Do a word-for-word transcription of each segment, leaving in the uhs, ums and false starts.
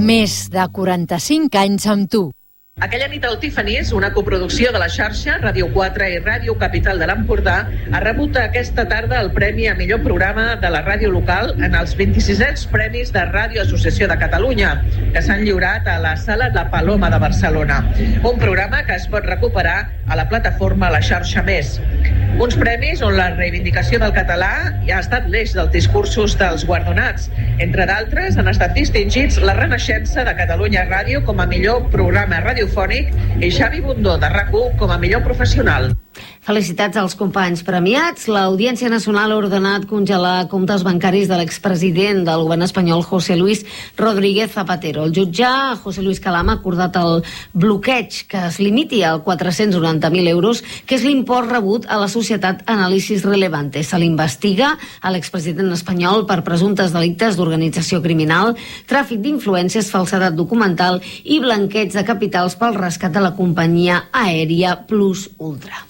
Més de quaranta-cinc anys amb tu. Aquella nit al Tiffany's, una coproducció de la xarxa, Ràdio quatre i Ràdio Capital de l'Empordà, ha rebut aquesta tarda el Premi a millor programa de la ràdio local en els vint-i-sisens Premis de Ràdio Associació de Catalunya, que s'han lliurat a la Sala La Paloma de Barcelona. Un programa que es pot recuperar a la plataforma La Xarxa Més. Uns premis on la reivindicació del català ja ha estat l'eix dels discursos dels guardonats. Entre d'altres, han estat distingits la Renaixença de Catalunya Ràdio com a millor programa radiofònic i Xavi Bundó de RAC u com a millor professional. Felicitats als companys premiats. L'Audiència Nacional ha ordenat congelar comptes bancaris de l'expresident del govern espanyol, José Luis Rodríguez Zapatero. El jutjar, José Luis Calama, ha acordat el bloqueig que es limiti a quatre-cents noranta mil euros, que és l'import rebut a la societat Análisis Relevante. Se l'investiga a l'expresident espanyol per presumptes delictes d'organització criminal, tràfic d'influències, falsedat documental i blanqueig de capitals pel rescat de la companyia aèria Plus Ultra.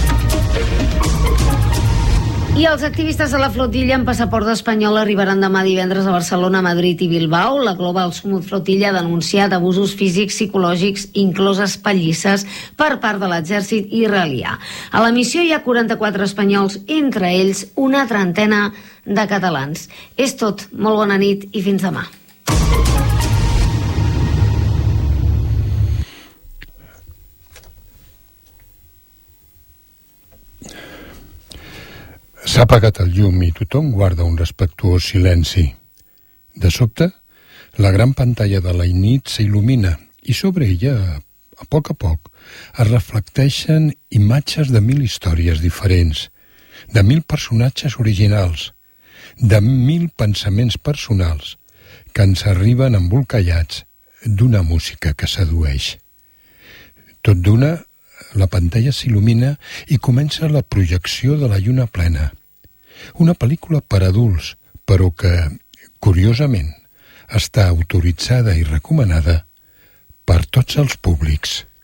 I els activistes de la flotilla amb passaport espanyol arribaran demà divendres a Barcelona, Madrid i Bilbao. La Global Smooth Flotilla ha denunciat abusos físics, psicològics, incloses pallisses per part de l'exèrcit israelià. A la missió hi ha quaranta-quatre espanyols, entre ells una trentena de catalans. És tot. Molt bona nit i fins demà. S'ha apagat el llum i tothom guarda un respectuós silenci. De sobte, la gran pantalla de la nit s'il·lumina i sobre ella, a poc a poc, es reflecteixen imatges de mil històries diferents, de mil personatges originals, de mil pensaments personals que ens arriben embolcallats d'una música que sedueix. Tot d'una, la pantalla s'il·lumina i comença la projecció de la lluna plena. Una pel·lícula per adults, però que, curiosament, està autoritzada i recomanada per tots els públics.